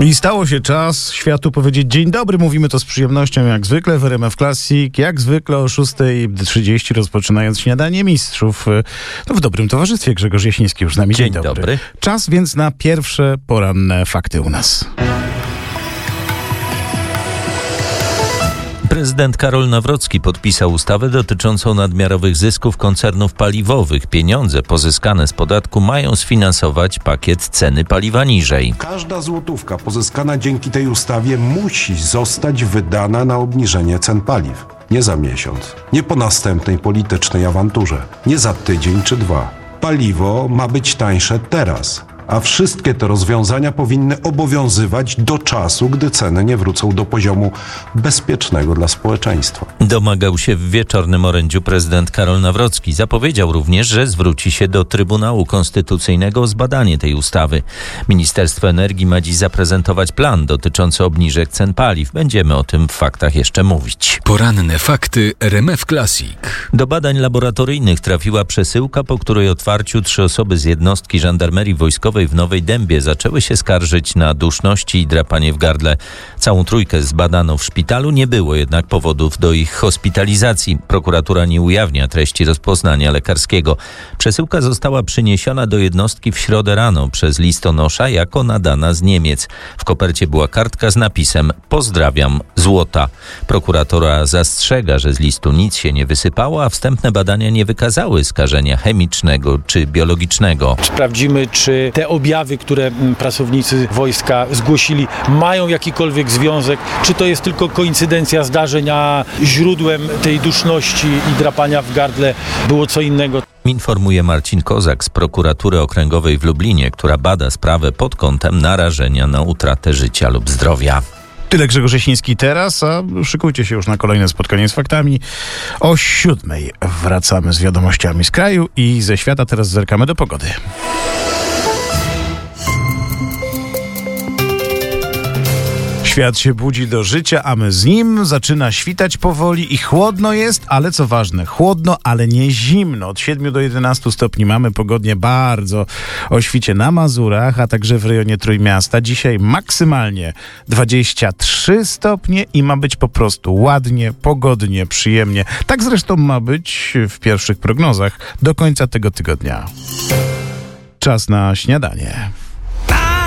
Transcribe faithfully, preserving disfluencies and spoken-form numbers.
I stało się czas światu powiedzieć dzień dobry. Mówimy to z przyjemnością jak zwykle w R M F Classic. Jak zwykle o szósta trzydzieści rozpoczynając śniadanie mistrzów. No w dobrym towarzystwie. Grzegorz Jasiński już z nami. Dzień, dzień dobry. dobry. Czas więc na pierwsze poranne fakty u nas. Prezydent Karol Nawrocki podpisał ustawę dotyczącą nadmiarowych zysków koncernów paliwowych. Pieniądze pozyskane z podatku mają sfinansować pakiet ceny paliwa niżej. Każda złotówka pozyskana dzięki tej ustawie musi zostać wydana na obniżenie cen paliw. Nie za miesiąc, nie po następnej politycznej awanturze, nie za tydzień czy dwa. Paliwo ma być tańsze teraz. A wszystkie te rozwiązania powinny obowiązywać do czasu, gdy ceny nie wrócą do poziomu bezpiecznego dla społeczeństwa. Domagał się w wieczornym orędziu prezydent Karol Nawrocki. Zapowiedział również, że zwróci się do Trybunału Konstytucyjnego o zbadanie tej ustawy. Ministerstwo Energii ma dziś zaprezentować plan dotyczący obniżek cen paliw. Będziemy o tym w faktach jeszcze mówić. Poranne fakty R M F Classic. Do badań laboratoryjnych trafiła przesyłka, po której otwarciu trzy osoby z jednostki żandarmerii wojskowej w Nowej Dębie zaczęły się skarżyć na duszności i drapanie w gardle. Całą trójkę zbadano w szpitalu, nie było jednak powodów do ich hospitalizacji. Prokuratura nie ujawnia treści rozpoznania lekarskiego. Przesyłka została przyniesiona do jednostki w środę rano przez listonosza jako nadana z Niemiec. W kopercie była kartka z napisem „Pozdrawiam, Złota”. Prokuratura zastrzega, że z listu nic się nie wysypało, a wstępne badania nie wykazały skażenia chemicznego czy biologicznego. Sprawdzimy, czy te objawy, które pracownicy wojska zgłosili, mają jakikolwiek związek, czy to jest tylko koincydencja zdarzeń, a źródłem tej duszności i drapania w gardle było co innego. Informuje Marcin Kozak z prokuratury okręgowej w Lublinie, która bada sprawę pod kątem narażenia na utratę życia lub zdrowia. Tyle Grzegorz Jasiński teraz, a szykujcie się już na kolejne spotkanie z faktami. O siódmej wracamy z wiadomościami z kraju i ze świata. Teraz zerkamy do pogody. Świat się budzi do życia, a my z nim. Zaczyna świtać powoli i chłodno jest, ale co ważne, chłodno, ale nie zimno. Od siedmiu do jedenastu stopni mamy pogodnie bardzo o świcie na Mazurach, a także w rejonie Trójmiasta. Dzisiaj maksymalnie dwadzieścia trzy stopnie i ma być po prostu ładnie, pogodnie, przyjemnie. Tak zresztą ma być w pierwszych prognozach do końca tego tygodnia. Czas na śniadanie.